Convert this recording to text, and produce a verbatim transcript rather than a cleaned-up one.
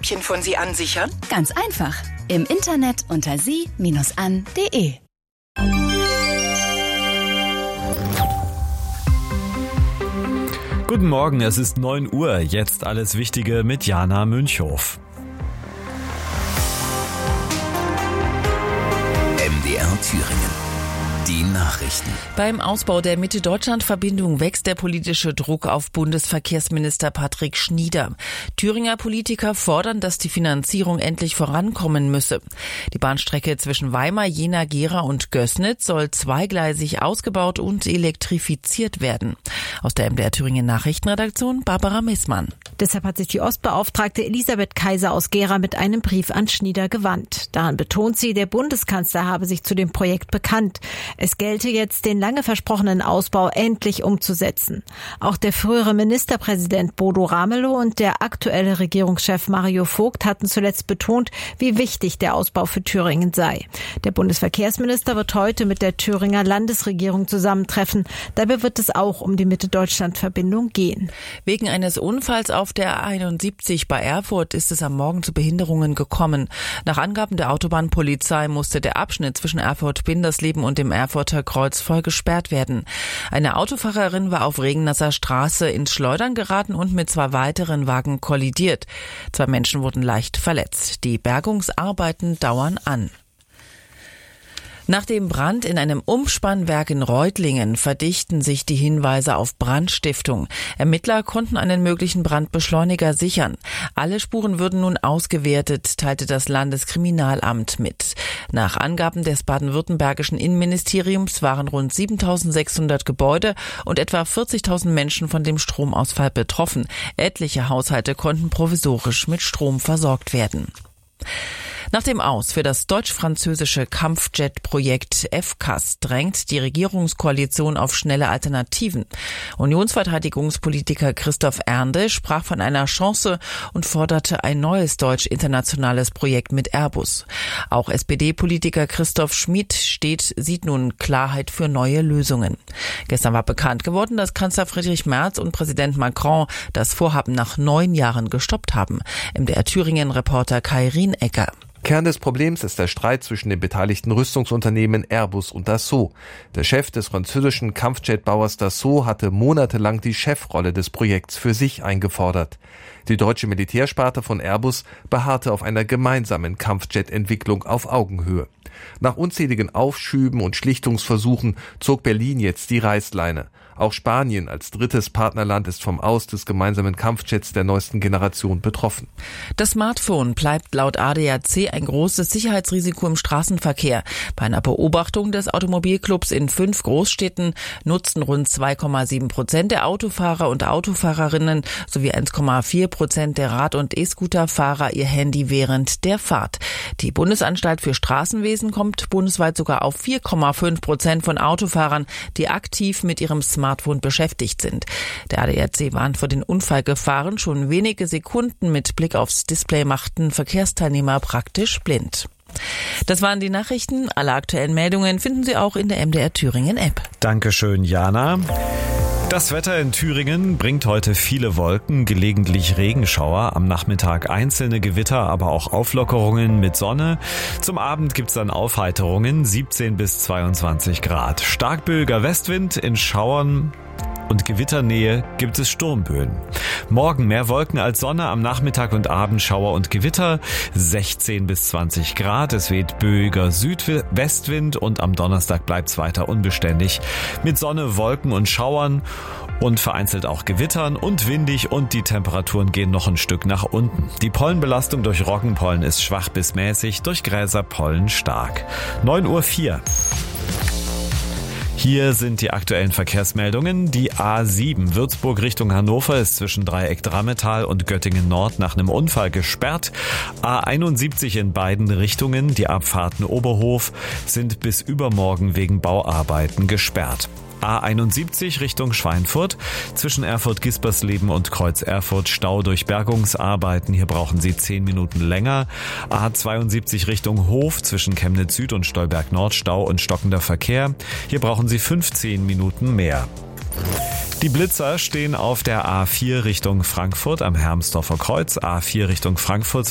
Häppchen von Sie ansichern? Ganz einfach. Im Internet unter sie Bindestrich an punkt de. Guten Morgen, es ist neun Uhr. Jetzt alles Wichtige mit Jana Münchhof. M D R Thüringen. Die Nachrichten. Beim Ausbau der Mitte-Deutschland-Verbindung wächst der politische Druck auf Bundesverkehrsminister Patrick Schnieder. Thüringer Politiker fordern, dass die Finanzierung endlich vorankommen müsse. Die Bahnstrecke zwischen Weimar, Jena, Gera und Gößnitz soll zweigleisig ausgebaut und elektrifiziert werden. Aus der M D R Thüringen Nachrichtenredaktion Barbara Missmann. Deshalb hat sich die Ostbeauftragte Elisabeth Kaiser aus Gera mit einem Brief an Schnieder gewandt. Darin betont sie, der Bundeskanzler habe sich zu dem Projekt bekannt. Es gelte jetzt, den lange versprochenen Ausbau endlich umzusetzen. Auch der frühere Ministerpräsident Bodo Ramelow und der aktuelle Regierungschef Mario Vogt hatten zuletzt betont, wie wichtig der Ausbau für Thüringen sei. Der Bundesverkehrsminister wird heute mit der Thüringer Landesregierung zusammentreffen. Dabei wird es auch um die Mitte-Deutschland-Verbindung gehen. Wegen eines Unfalls auf der A einundsiebzig bei Erfurt ist es am Morgen zu Behinderungen gekommen. Nach Angaben der Autobahnpolizei musste der Abschnitt zwischen Erfurt-Bindersleben und dem Erfurter Kreuz voll gesperrt werden. Eine Autofahrerin war auf Regennasser Straße ins Schleudern geraten und mit zwei weiteren Wagen kollidiert. Zwei Menschen wurden leicht verletzt. Die Bergungsarbeiten dauern an. Nach dem Brand in einem Umspannwerk in Reutlingen verdichten sich die Hinweise auf Brandstiftung. Ermittler konnten einen möglichen Brandbeschleuniger sichern. Alle Spuren würden nun ausgewertet, teilte das Landeskriminalamt mit. Nach Angaben des baden-württembergischen Innenministeriums waren rund siebentausendsechshundert Gebäude und etwa vierzigtausend Menschen von dem Stromausfall betroffen. Etliche Haushalte konnten provisorisch mit Strom versorgt werden. Nach dem Aus für das deutsch-französische Kampfjet-Projekt F C A S drängt die Regierungskoalition auf schnelle Alternativen. Unionsverteidigungspolitiker Christoph Ernde sprach von einer Chance und forderte ein neues deutsch-internationales Projekt mit Airbus. Auch S P D-Politiker Christoph Schmid steht, sieht nun Klarheit für neue Lösungen. Gestern war bekannt geworden, dass Kanzler Friedrich Merz und Präsident Macron das Vorhaben nach neun Jahren gestoppt haben. M D R Thüringen-Reporter Kai Rienecker. Kern des Problems ist der Streit zwischen den beteiligten Rüstungsunternehmen Airbus und Dassault. Der Chef des französischen Kampfjetbauers Dassault hatte monatelang die Chefrolle des Projekts für sich eingefordert. Die deutsche Militärsparte von Airbus beharrte auf einer gemeinsamen Kampfjet-Entwicklung auf Augenhöhe. Nach unzähligen Aufschüben und Schlichtungsversuchen zog Berlin jetzt die Reißleine. Auch Spanien als drittes Partnerland ist vom Aus des gemeinsamen Kampfjets der neuesten Generation betroffen. Das Smartphone bleibt laut A D A C ein großes Sicherheitsrisiko im Straßenverkehr. Bei einer Beobachtung des Automobilclubs in fünf Großstädten nutzten rund zwei Komma sieben Prozent der Autofahrer und Autofahrerinnen sowie eins Komma vier Prozent der Rad- und E-Scooter-Fahrer ihr Handy während der Fahrt. Die Bundesanstalt für Straßenwesen kommt bundesweit sogar auf vier Komma fünf Prozent von Autofahrern, die aktiv mit ihrem Smartphone beschäftigt sind. Der A D A C warnt vor den Unfallgefahren. Schon wenige Sekunden mit Blick aufs Display machten Verkehrsteilnehmer praktisch blind. Das waren die Nachrichten. Alle aktuellen Meldungen finden Sie auch in der M D R Thüringen App. Dankeschön, Jana. Das Wetter in Thüringen bringt heute viele Wolken, gelegentlich Regenschauer, am Nachmittag einzelne Gewitter, aber auch Auflockerungen mit Sonne. Zum Abend gibt's dann Aufheiterungen, siebzehn bis zweiundzwanzig Grad. Starkböiger Westwind, in Schauern und Gewitternähe gibt es Sturmböen. Morgen mehr Wolken als Sonne, am Nachmittag und Abend Schauer und Gewitter, sechzehn bis zwanzig Grad. Es weht böiger Südwestwind und am Donnerstag bleibt's weiter unbeständig mit Sonne, Wolken und Schauern und vereinzelt auch Gewittern und windig, und die Temperaturen gehen noch ein Stück nach unten. Die Pollenbelastung durch Roggenpollen ist schwach bis mäßig, durch Gräserpollen stark. neun Uhr vier. Hier sind die aktuellen Verkehrsmeldungen. Die A sieben Würzburg Richtung Hannover ist zwischen Dreieck Drammetal und Göttingen Nord nach einem Unfall gesperrt. A einundsiebzig in beiden Richtungen, die Abfahrten Oberhof, sind bis übermorgen wegen Bauarbeiten gesperrt. A einundsiebzig Richtung Schweinfurt, zwischen Erfurt-Gispersleben und Kreuz Erfurt Stau durch Bergungsarbeiten, hier brauchen Sie zehn Minuten länger. A zweiundsiebzig Richtung Hof, zwischen Chemnitz Süd und Stolberg Nord Stau und stockender Verkehr, hier brauchen Sie fünfzehn Minuten mehr. Die Blitzer stehen auf der A vier Richtung Frankfurt am Hermsdorfer Kreuz, A vier Richtung Frankfurt